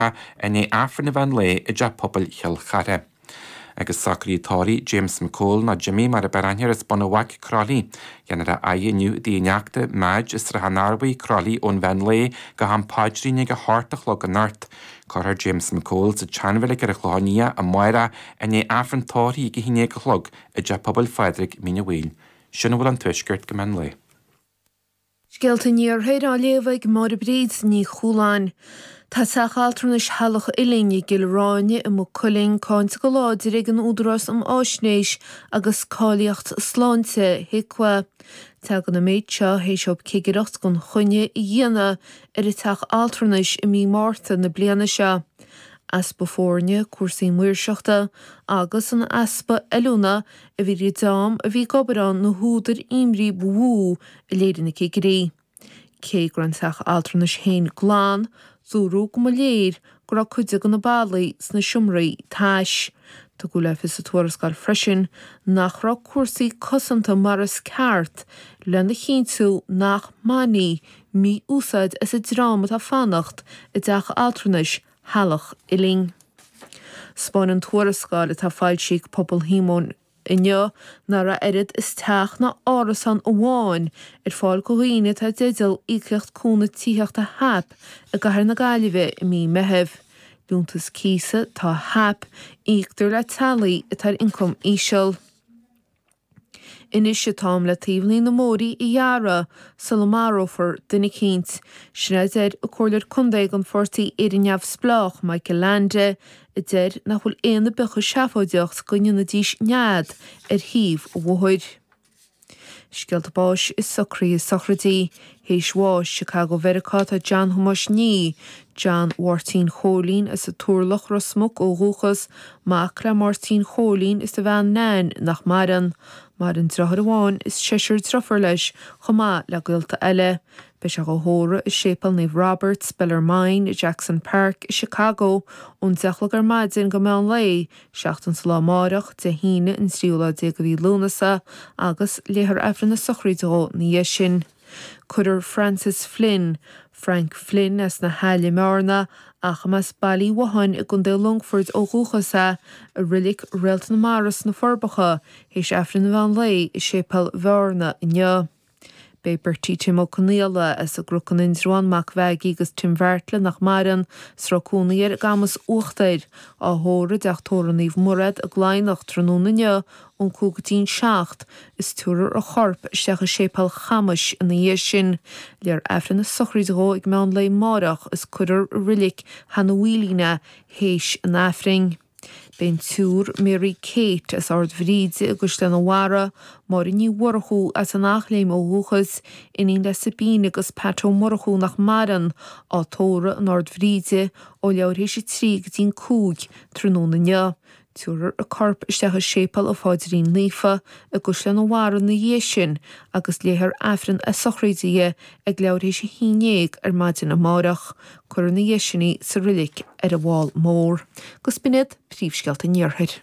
in é affran van le I ja pobl hill chare. Agus Secretary James McCall na Jimmy mar a beranir is bonawak crali. Janara aie nu di neachta maj is rahanarwi crali on van le go ham pajri nega hartach log an nart. Carr James McCall sa chanvele gar chlohania a moira in é affran tori ge hinne chlog a ja pobl Frederick mina wheel. Sinnawal an tuishgurt gemen le. Sgelta níor héir á lévig mar bríd ní chúláin. Tá sachaltrúnis halach ilíne gilráine I mo culling cáint go láidir ag an údras áisnéis agus cáilíocht sláinte hicwa. Tá gan na méid seo héis op cigeireacht gon chunne I dhéana I teach altrúnis I mí márta na bliana seo. Aspa fórne cuasaí muirseachta agus an aspa elúna a bhí dám a bhí gobarán na húdar imrí bhú I léidir na cigeirí. Cé grantach altrúnis héin glán, zúrú go léir go ra cuide gan na ballaí sna siomraí táis. Tá go le fis a tuarascar freisin nach ra cuasaí cosanta maras ceart le na chéintú nach maní mí úsáid is a drámat a fannacht I deach altrúnis halach iling. Spáin an tuarascar tá fáilsík pobl hímón inne nar a erid is teach na áras an óháin fáil go riine tá dédal ícreacht cúna tíocht a hap a gahar na gáiliheh I mí mehef. Dúntas císa tá hap íictar le talaí a tar incom ísisiil. Inis se tám le tíomhlí na mórí I dheara Salomarofer duna cínt. Snead a cóirlir chundaig an fortaí éidirneamh splách Michael Lande I deir nach bhfuil éana becha seafóideocht gonne na díos nead híomh ó bhhuaid. Sgelta báis is socraí is sochratí, héis bháis Chicago Vericata John Humas ní, John Martin Cholín is a túrlach rasmuk ó rúchas, Macra Martin Cholín is a bhean nein nach maran. Mar an drochadháin is séisiir drofer leis chomá le gulta eile. Bes a go hóra is sépal níomh Roberts, Bellarmine I Jackson Park I Chicago ón dechlagar maidin go meán lei, seachtan sa lámárach de híine in sríúla de go bhí lúnasa agus léthar efran na sochraidó ní sin. Cuidir Francis Flynn, Frank Flynn as na haile marna ach mas bailí wahan I gundé Longford ó Rúchasa a rilik réalt na maras na forbacha héis efran na bhean lei I sépal bharna inne. Bebertí Tim O'Connell as a grucan indraán mac bheigi agus Tim Vertle nach maran srácúnaíar gamas uachtaid á hóra deachtóra níomh murad a gláinach trónúna ón cúgatín seacht is túrar a chorp isteach a sépal chamas in na sin lear efran na sochraidó ag meán lei márach is cuidir rilik hanahhuilína héis an afring. Ben túr Mary Kate as ard bhríde agus den wara mar ní warchú as an nachléim ó húchas inín le sabín agus Patro morchú nach maran á tóra an ard bhríde ó leabhar héis trí dín cúg tróna nne. Túrar a corp isteach a sépal a fáidirín lífa agus le wara na sin agus léthar afran a sochraidí ag leabhar héis hínéag maidin a márach chuir na sinní sa rilik a bháil mór. Gus binid príomhscealta níorthaid.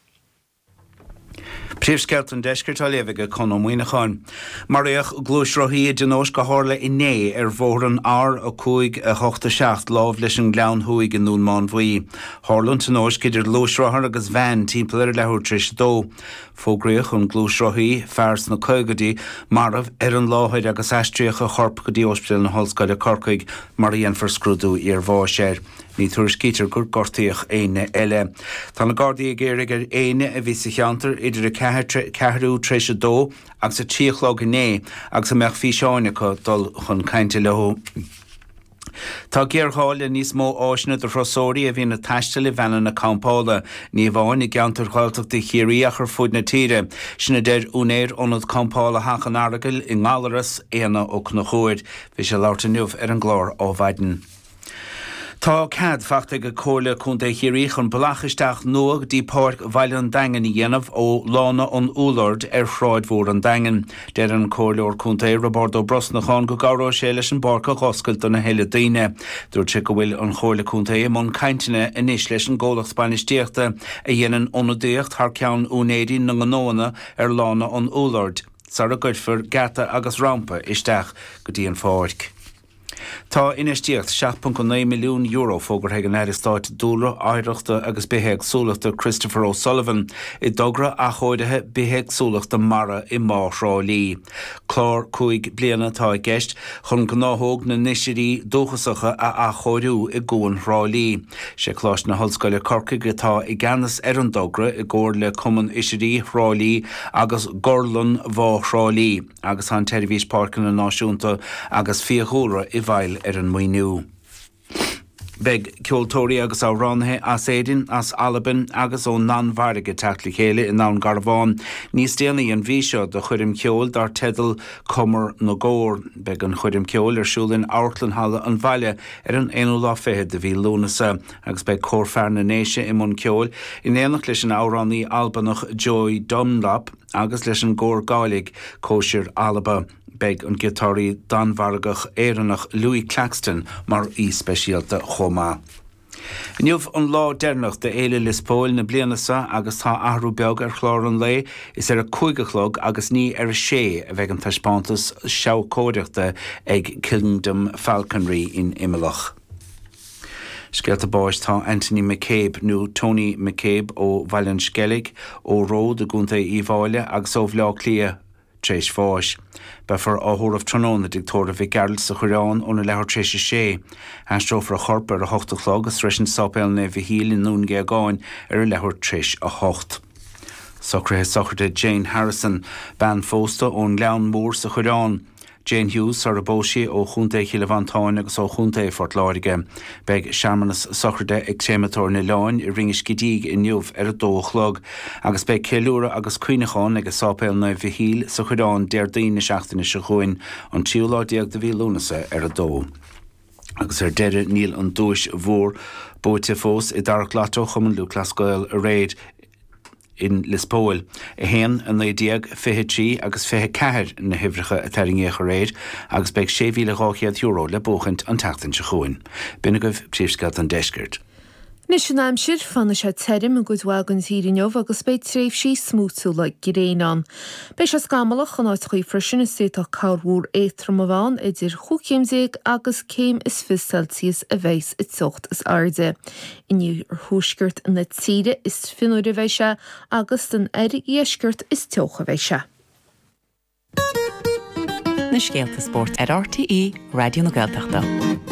Príomhscealt an deisceart léige chun muoineáin. Maríoch glúisroí denós go hála inné bhór an a cúig a 87 lámh leis an gleann thuig an nún máin bhuí. Hálan tenós ciidir glúisrothar agus bhean timpeall lethúir tris dó. Fógraíoch an glúisroí fears na cogadí marmh an láthid agus eistríoch a chorp go dtí ospidéal na hallscoile Corcaig mar dhéanfar scrúdú ar bháiséir. Ní túair scítear gur gortaíoch éine eile. Tá na Gardaí géirigh éine a bhí sa cheantar idir a ceathrú tris dó agus a tíochlog inné agus a meach fí seáinecha dul chun cainte lethú. Tá géartháil níos mó áisna do Rosóí a bhí na taiste le bheanna na campála ní bháin I geantar cháilteachta chiaríach ar fud na tíre sinna deir únéir ónad campála hachan aragail I ngálaras éana ó na chuid bhí sé láirta nuamh ar an glár ó bhaidin. Tá cad fachta go cóla chunta chiaríach an balachisteach nuag dí páirc bhaile an dagan I dhéanamh ó lána an úlord ar shráid mhór an dagan. Deir an cólaúir chunta Roberto Brosnachán go gáró sé leis an barca ghoscailt na heile daoine. Dúirt sé go bhfuil an chóla chunta món caintine inis leis an ggólach Spáinistíochta a dhéanann ónadíocht thar ceann únéirí na ngóna ar lána an úlord. Sara Goidfir gata agus rampa isteach go dtí an fáirc. Tá inistíocht 6.9 milliún euro fógur heag an Airistáit dúla áireachta agus behéag súlachta Christopher O'Sullivan I dogra a chóidethe behéag súlachta mara I Márthrálí. Clár 5 bliana tá I gceist chun gnáthóg na níisirí dóchasacha a chóirú I gcóin Rálí. Sé chlás na hallscoile Corcaigh atá I gceannas an dogra I gcóir le cumann isirí Rálí agus Gorlan Mháthrálí agus an Televís Parcan na Náisiúnta agus fiachúra I bhail an muoinú. Beg ceoltóirí agus á ráthaithe as éideann as Alban agus ó non-mhargaigh teachtaí chéile in nán Garbháin. Níos déanaí an bhí seo do chuirim ceol dar tedal cumar na ggóir. Beg an chuirim ceol siúlinn áirtlan halla an bhaile an éanú lá fithe de bhí lúnasa agus beg cór na néise I mún ceol in éanach leis an áránaí Albanach Joy Dunlap agus leis an ggóir gálaigh Cóisiir Alba. Beg an gitárí danmhargach éireannach Louis Claxton mar speisialta chomá. Niuh an lá dernach de éile Lispóil na blianasa agus tá ahrú beag chlár an lé is a chuigechlog agus ní a sé a bheith an taispántas seocóireachta ag Kingdom Falconry in Imelach. Scealta báis tá Anthony McCabe nó Tony McCabe ó Bhailinn Skellig ó Ród a gúnta Íomháile agus ó bhleá clia tréis fáis. Befar áthúramh tróna dictóra bhí Gerald sa chuireán óna lethir tréis sé. Anstrófar a chorp ar a 8 agus réis an sapéil na bhíhíl in nún gáin ar a lethir tréis a 8. Socrthe Jane Harrison ban fósta ón lean mór sa chuireán. Jane Hughes ar a bóisi ó chunta Chilevantáin agus ó chunta Fort Láirige. Beg seamannas socrthe ag téimetóir na láin I ringe scidíg in niuh ar a dóchlog agus beg céúra agus cuineáin agus sápéil na bhíhíl sa chuireán déirdaoine seachtainna se chuin an tíúláideag de bhí lúnasa ar a dó. Agus deire níl an dúis mhór bóite fós I dar glató chumann Lucascoil a réid in Lispóil. A héan an 1953 agus 54 na hifricha a taringéach a réid agus beg 7,200 euro le bóchant an tachtain se chuin. Binnagah príomhsceilt an deisgurt. Nis an amsir fanna sé terim a gudhhagan tírineomh agus beid tréimh sí smútú le giréán. Beis as gamalach an áit chuí frisin is séta cáirhúr éitram a bháin idir chucéimzéig agus céim is 5 Celsius a bheits I tucht is airde. Iniu ar thuisgurt na tíre is finúir a bheise agus den iasgurt is teocha bheise. Na Scéalta Sport ar RTE Radio na Gaeltachta.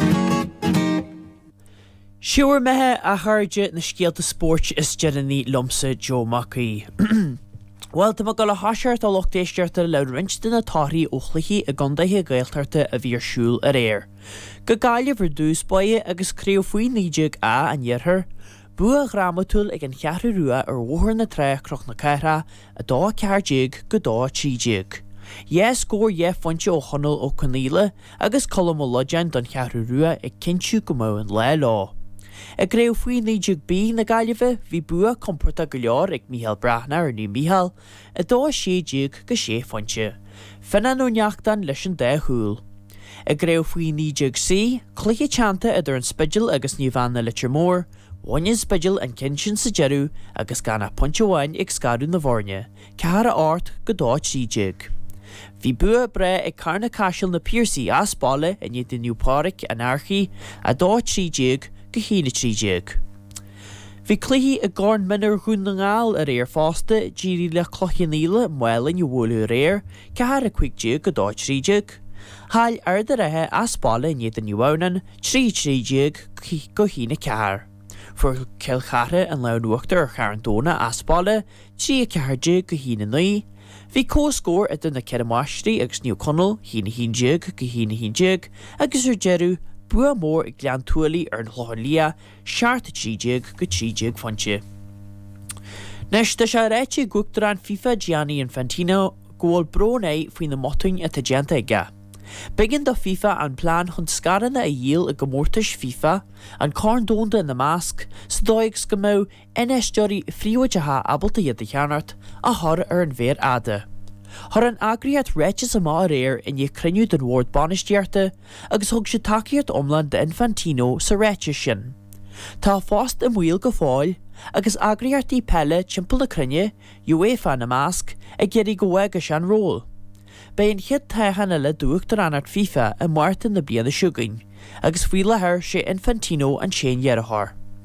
Siúr methe a thuirde na Scéalta Sport is Jeremy Lumsa Joe Mackey. Well, tá go le hasart a lochtéistearta le rinstin na táthraí óchlaí a gandaithe gaeltarta a bhí siúil a réir. Go gáile bhar dús baie agus críomh faoin níideag a an dhearthar, bu a ghramatúil ag an cheathrú rua ar mhóthar na tre croch na caithra a dá ceardeag go dá trídeag. Yes, scór fonte ó chonal ó Coníla agus colm ó Lojan don cheathrú rua ag cinsú go móin le lá. Ag réamh faoin níideag bí na gaiileheh bhí bua comporta go leor ag Michael Brachna ar ní Michael a dá séideag go sé fonte. Finan ó neachtan leis an 10 húil. Ag réamh faoin níideag sí, chluiche teanta idir an spidil agus ní bhana litir mór, bhain spidil an cinsin sa jeú agus ganna ponteháin ag scarú na bhórne, ceara áirt go dá trídeag. Bhí bua bre ag carna caiisiil na Piercy a spála in iad New Park an Archaí a dá trídeag go chéine trídeag. Bhí cluichí a gcór minar chuún na ngáil a réir fásta dírí le clochéníile muilin i bhúlú réir cear a cuiigdeag go dá trídeag. Háil airde rathe a spála in iad New Bhaunan trídeag go chéine cear. Fuair cilchatha an leanúachtar ar Charandóna a spála trí a ceardeag go chéine nuí. Bhí cóscór idir na Ceirmáistí agus Níl Conal hína hídeag go hína hídeag agus ar jeú bua mór ag lean tualaí ar an chláirlia seaarta trídeag go trídeag fonte. Nes tá sé réite gúachtar an FIFA Gianni Infantino ggóil brón é faoin na motuin a tagéanta aige. Begin do FIFA an plán chun scaranna a dhéal a gomórtais FIFA an cárdónda na másc sa dóigs go mó inéisteoirí phríomhaidetha abalta iad a cheannart a thar ar an bhéir ada. Thar an agriad réite sa má réir in dhéh criniú den Ward banistearta agus thug sé takeíart omlan de Infantino sa réite sin. Tá fást a mhuiil go fáil agus agriartí pelle timpeall na crinne UEFA na másc ag géirí go bhhaige an ról. Bein chiad taichan le dúachtar anart FIFA a Martin na bliana siúgain, agus bhuiile thir sé Infantino an sé dhearachar.